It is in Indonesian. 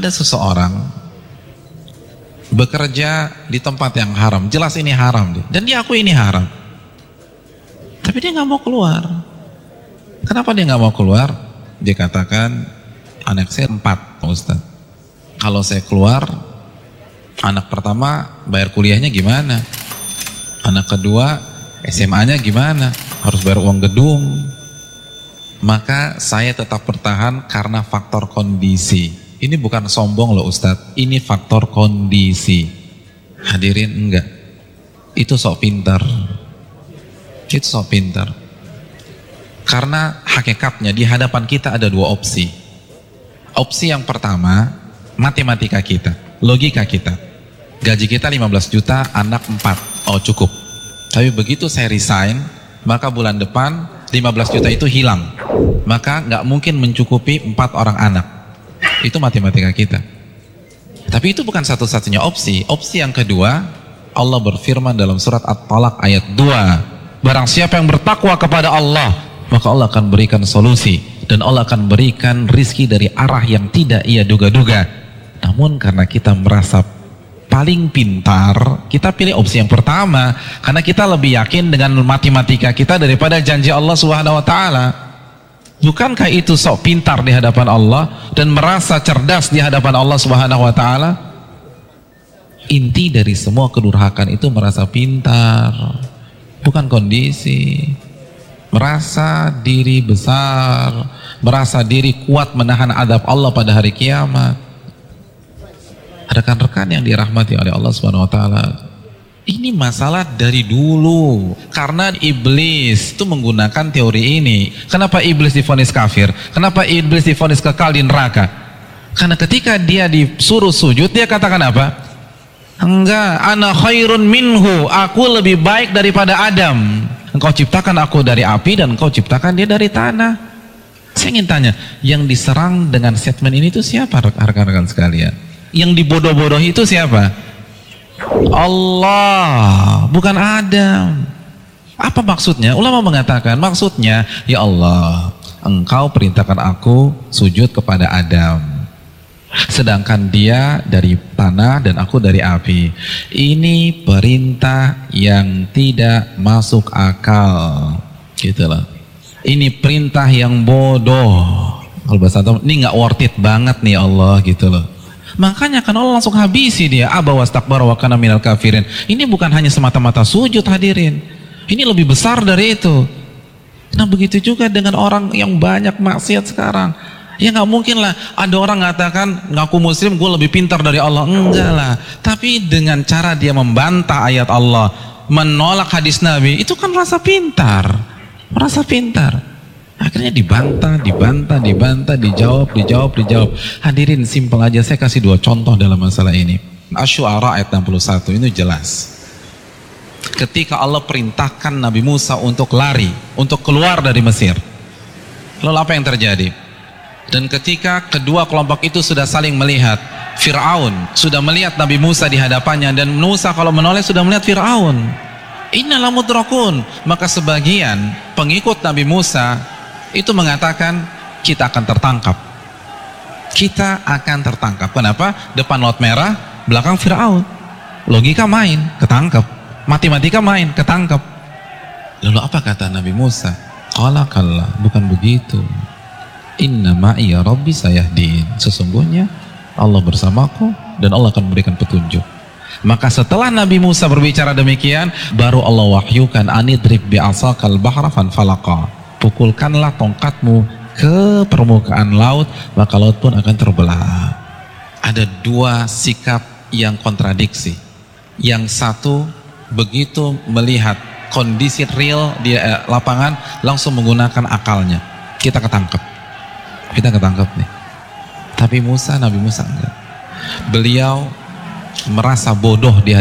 ada seseorang bekerja di tempat yang haram, jelas ini haram dan dia akui ini haram, tapi dia nggak mau keluar. Kenapa dia nggak mau keluar? Dia katakan, anak saya 4 Ustaz, kalau saya keluar anak pertama bayar kuliahnya gimana, anak kedua SMA-nya gimana, harus bayar uang gedung. Maka saya tetap bertahan karena faktor kondisi. Ini bukan sombong loh Ustadz, ini faktor kondisi. Hadirin, enggak, itu sok pintar. Itu sok pintar. Karena hakikatnya di hadapan kita ada 2 opsi. Opsi yang pertama, matematika kita, logika kita. Gaji kita 15 juta, anak 4, oh cukup. Tapi begitu saya resign, maka bulan depan 15 juta itu hilang. Maka nggak mungkin mencukupi 4 orang anak. Itu matematika kita. Tapi itu bukan satu-satunya opsi. Opsi yang kedua, Allah berfirman dalam surat At-Talaq ayat 2, barang siapa yang bertakwa kepada Allah, maka Allah akan berikan solusi, dan Allah akan berikan rizki dari arah yang tidak ia duga-duga. Namun karena kita merasa paling pintar, kita pilih opsi yang pertama, karena kita lebih yakin dengan matematika kita daripada janji Allah Subhanahu wa taala. Bukankah itu sok pintar di hadapan Allah dan merasa cerdas di hadapan Allah Subhanahu wa taala? Inti dari semua kedurhakaan itu merasa pintar, bukan kondisi. Merasa diri besar, merasa diri kuat menahan adab Allah pada hari kiamat. Rekan-rekan yang dirahmati oleh Allah Subhanahu wa taala, ini masalah dari dulu. Karena iblis itu menggunakan teori ini. Kenapa iblis divonis kafir? Kenapa iblis divonis kekal di neraka? Karena ketika dia disuruh sujud, dia katakan apa? Enggak, ana khairun minhu, aku lebih baik daripada Adam. Engkau ciptakan aku dari api dan engkau ciptakan dia dari tanah. Saya ingin tanya, yang diserang dengan statement ini itu siapa rekan-rekan sekalian? Yang dibodoh-bodohi itu siapa? Allah, bukan Adam. Apa maksudnya? Ulama mengatakan maksudnya, ya Allah, engkau perintahkan aku sujud kepada Adam, sedangkan dia dari tanah dan aku dari api. Ini perintah yang tidak masuk akal, gitulah. Ini perintah yang bodoh. Kalau bahasa Arab, ini nggak worth it banget nih Allah, gitu loh. Makanya kan Allah langsung habisi dia, aba wastakbara wa kana minal kafirin. Ini bukan hanya semata-mata sujud, hadirin. Ini lebih besar dari itu. Nah begitu juga dengan orang yang banyak maksiat sekarang. Ya nggak mungkin lah ada orang mengatakan ngaku muslim gue lebih pintar dari Allah. Enggak lah. Tapi dengan cara dia membantah ayat Allah, menolak hadis Nabi, itu kan rasa pintar. Merasa pintar. Akhirnya dibantah, dijawab. Hadirin, simpel aja, saya kasih 2 contoh dalam masalah ini. Asy-Syu'ara ayat 61, ini jelas. Ketika Allah perintahkan Nabi Musa untuk lari, untuk keluar dari Mesir, lalu apa yang terjadi? Dan ketika kedua kelompok itu sudah saling melihat, Fir'aun sudah melihat Nabi Musa di hadapannya, dan Musa kalau menoleh sudah melihat Fir'aun. Innal mudrakun. Maka sebagian pengikut Nabi Musa itu mengatakan kita akan tertangkap. Kita akan tertangkap. Kenapa? Depan laut merah, belakang Fir'aun. Logika main, ketangkep. Matematika main, ketangkep. Lalu apa kata Nabi Musa? Qala kalla, bukan begitu. Inna ma'iya rabbi sayahdin. Sesungguhnya Allah bersamaku dan Allah akan memberikan petunjuk. Maka setelah Nabi Musa berbicara demikian, baru Allah wahyukan anidrib bi'asakal bahra fanfalaqa. Pukulkanlah tongkatmu ke permukaan laut, maka laut pun akan terbelah. Ada 2 sikap yang kontradiksi. Yang satu begitu melihat kondisi real di lapangan, langsung menggunakan akalnya. Kita ketangkep nih. Tapi Nabi Musa enggak. Beliau merasa bodoh di